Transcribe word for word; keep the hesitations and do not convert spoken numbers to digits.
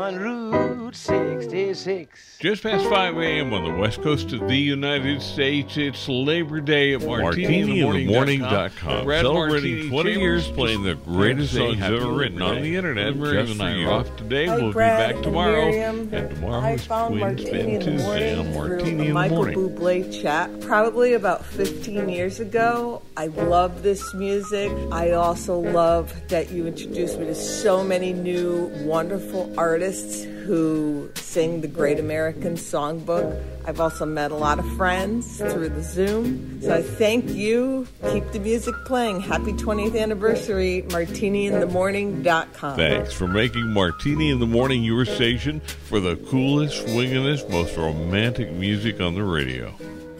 On Route sixty-six. Just past five a.m. on the west coast of the United States, it's Labor Day at Martini in the Morning dot com. Celebrating twenty years playing the greatest songs ever written on the internet. Just for you. Off today. Hi, We'll Brad be back tomorrow. And, and tomorrow I is found Twin Martini Spin in the Tuesday morning on Martini through a in the Michael Morning. Bublé chat, probably about fifteen years ago. I love this music. I also love that you introduced me to so many new wonderful artists who sing the Great American Songbook. I've also met a lot of friends through the Zoom. So I thank you. Keep the music playing. Happy twentieth anniversary, martini in the morning dot com. Thanks for making Martini in the Morning your station for the coolest, swingingest, most romantic music on the radio.